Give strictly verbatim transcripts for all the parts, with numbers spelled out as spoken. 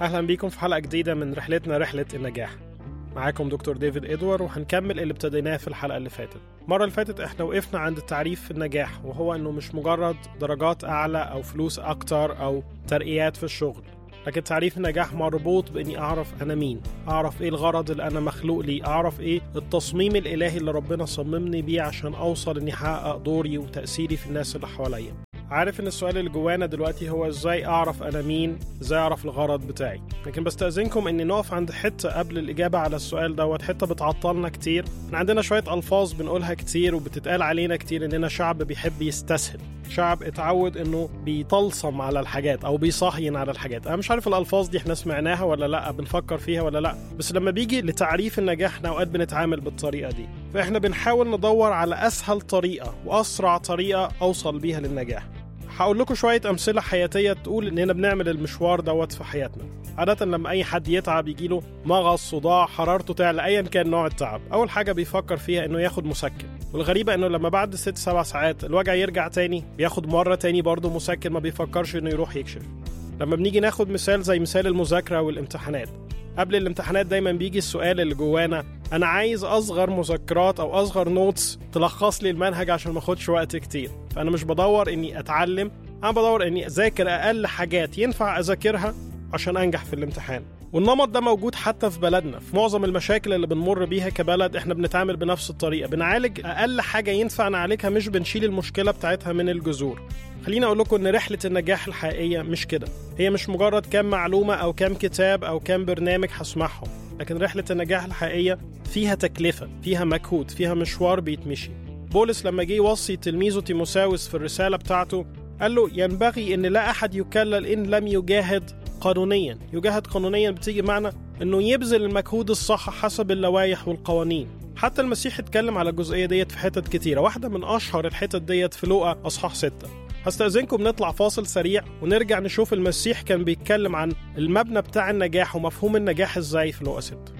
أهلا بيكم في حلقة جديدة من رحلتنا رحلة النجاح. معاكم دكتور ديفيد إدوار، وهنكمل اللي ابتديناه في الحلقة اللي فاتت. المرة اللي فاتت احنا وقفنا عند التعريف في النجاح، وهو انه مش مجرد درجات أعلى أو فلوس أكتر أو ترقيات في الشغل، لكن تعريف النجاح مربوط بإني أعرف أنا مين، أعرف إيه الغرض اللي أنا مخلوق لي، أعرف إيه التصميم الإلهي اللي ربنا صممني بيه عشان أوصل إني أحقق دوري وتأثيري في الناس اللي حواليا. عارف ان السؤال اللي جوانا دلوقتي هو ازاي اعرف انا مين، ازاي اعرف الغرض بتاعي. لكن بستأذنكم اني نقف عند حتة قبل الاجابة على السؤال دوت، حتة بتعطلنا كتير. عندنا شوية الفاظ بنقولها كتير وبتتقال علينا كتير اننا شعب بيحب يستسهل، شعب اتعود انه بيطلصم على الحاجات او بيصهين على الحاجات. انا مش عارف الالفاظ دي احنا سمعناها ولا لا، بنفكر فيها ولا لا، بس لما بيجي لتعريف النجاح احنا اوقات بنتعامل بالطريقة دي. فاحنا بنحاول ندور على اسهل طريقة واسرع طريقة اوصل بيها للنجاح. هقول لكم شوية أمثلة حياتية تقول إننا بنعمل المشوار دوت في حياتنا. عادة لما أي حد يتعب يجيله مغص، صداع، حرارته تعلى، أيا كان نوع التعب، أول حاجة بيفكر فيها إنه ياخد مسكن. والغريبة إنه لما بعد ست سبع ساعات الوجع يرجع تاني بياخد مرة تاني برضه مسكن، ما بيفكرش إنه يروح يكشف. لما بنيجي ناخد مثال زي مثال المذاكرة والامتحانات، قبل الامتحانات دايما بيجي السؤال اللي جوانا: أنا عايز أصغر مذكرات أو أصغر نوتس تلخص لي المنهج عشان ما أخدش وقت كتير. فأنا مش بدور إني أتعلم، أنا بدور إني أذاكر أقل حاجات ينفع أذاكرها عشان أنجح في الامتحان. والنمط ده موجود حتى في بلدنا. في معظم المشاكل اللي بنمر بيها كبلد احنا بنتعامل بنفس الطريقة، بنعالج أقل حاجة ينفع نعالجها، مش بنشيل المشكلة بتاعتها من الجذور. خلينا أقول لكم إن رحلة النجاح الحقيقية مش كده. هي مش مجرد كام معلومة أو كام كتاب أو كام برنامج هسمعهم، لكن رحلة النجاح الحقيقية فيها تكلفة، فيها مجهود، فيها مشوار بيتمشي. بولس لما جه يوصي تلميذه تيموثاوس في الرسالة بتاعته قال له: ينبغي إن لا أحد يكلل إن لم يجاهد قانونيا. يجاهد قانونيا بتيجي معنى إنه يبذل المجهود الصح حسب اللوائح والقوانين. حتى المسيح اتكلم على الجزئية ديت في حتت كتيرة، واحدة من أشهر الحتت ديت في لوقا أصحاح ستة. هستأذنكم نطلع فاصل سريع ونرجع نشوف المسيح كان بيتكلم عن المبنى بتاع النجاح ومفهوم النجاح إزاي في لوقا ستة.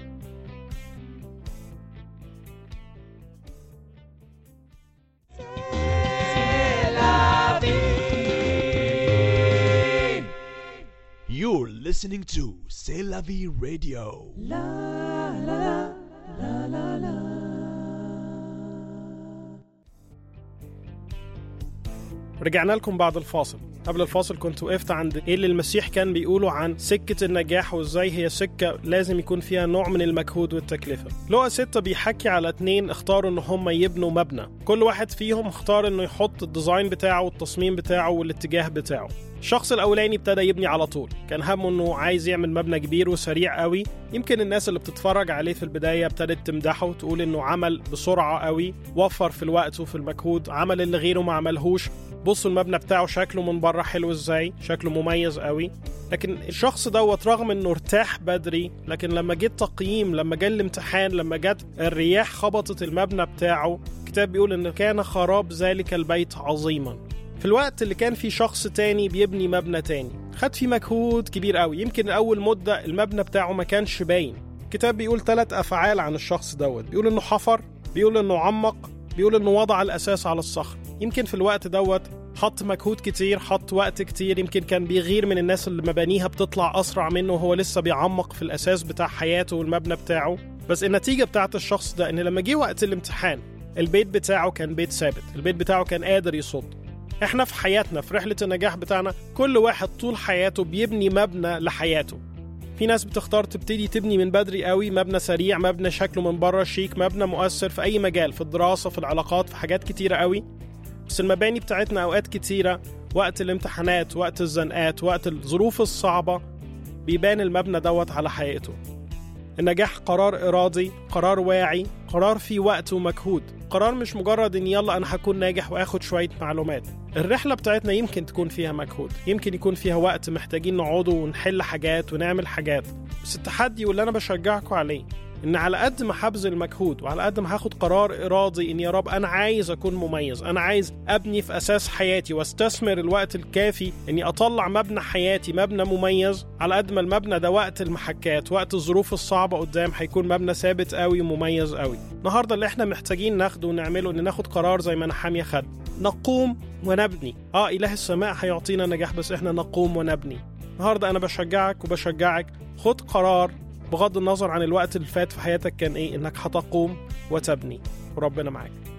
You're listening to C'est la vie radio. La la la la la. رجعنا لكم بعد الفاصل. قبل الفاصل كنت وقفت عند ايه اللي المسيح كان بيقوله عن سكة النجاح وازاي هي سكة لازم يكون فيها نوع من المجهود والتكلفة. لوقا ستة بيحكي على اتنين اختاروا ان هم يبنوا مبنى، كل واحد فيهم اختار انه يحط الديزاين بتاعه والتصميم بتاعه والاتجاه بتاعه. الشخص الاولاني ابتدى يبني على طول، كان همه انه عايز يعمل مبنى كبير وسريع قوي. يمكن الناس اللي بتتفرج عليه في البداية ابتدت تمدحه وتقول انه عمل بسرعة قوي، وفر في الوقت وفي المجهود، عمل اللي غيره ما عملهوش. بصوا المبنى بتاعه شكله من بره حلو ازاي، شكله مميز قوي. لكن الشخص دوت رغم انه ارتاح بدري، لكن لما جه التقييم، لما جه الامتحان، لما جت الرياح خبطت المبنى بتاعه، الكتاب بيقول ان كان خراب ذلك البيت عظيما. في الوقت اللي كان في شخص تاني بيبني مبنى تاني خد فيه مجهود كبير قوي، يمكن اول مدة المبنى بتاعه ما كانش باين. الكتاب بيقول ثلاث افعال عن الشخص دوت، بيقول انه حفر، بيقول انه عمق، بيقول انه وضع الاساس على الصخر. يمكن في الوقت دوت حط مجهود كتير، حط وقت كتير، يمكن كان بيغير من الناس اللي مبانيها بتطلع أسرع منه وهو لسه بيعمق في الأساس بتاع حياته والمبنى بتاعه. بس النتيجة بتاعت الشخص ده إن لما جه وقت الامتحان البيت بتاعه كان بيت ثابت، البيت بتاعه كان قادر يصد. إحنا في حياتنا في رحلة النجاح بتاعنا كل واحد طول حياته بيبني مبنى لحياته. في ناس بتختار تبتدي تبني من بدري قوي مبنى سريع، مبنى شكله من بره شيك، مبنى مؤثر في أي مجال، في الدراسة، في العلاقات، في حاجات كتيرة قوي. بس المباني بتاعتنا أوقات كتيرة وقت الامتحانات، وقت الزنقات، وقت الظروف الصعبة بيبان المبنى دوت على حقيقته. النجاح قرار إرادي، قرار واعي، قرار فيه وقت ومجهود، قرار مش مجرد إن يلا أنا هكون ناجح وأخد شوية معلومات. الرحلة بتاعتنا يمكن تكون فيها مجهود، يمكن يكون فيها وقت محتاجين نقعدوا ونحل حاجات ونعمل حاجات. بس التحدي واللي أنا بشجعكم عليه إن على قد ما هبذل مجهود وعلى قد ما هاخد قرار إرادي إن يا رب أنا عايز أكون مميز، أنا عايز أبني في أساس حياتي واستثمر الوقت الكافي إني أطلع مبنى حياتي مبنى مميز، على قد ما المبنى ده وقت المحكات، وقت الظروف الصعبة قدام هيكون مبنى ثابت قوي ومميز قوي. النهاردة اللي إحنا محتاجين ناخده ونعمله إن ناخد قرار زي ما نحمية خد، نقوم ونبني. آه إله السماء هيعطينا نجاح، بس إحنا نقوم ونبني. النهاردة أنا بشجعك وبشجعك، خد قرار بغض النظر عن الوقت اللي فات في حياتك كان إيه، إنك هتقوم وتبني، وربنا معاك.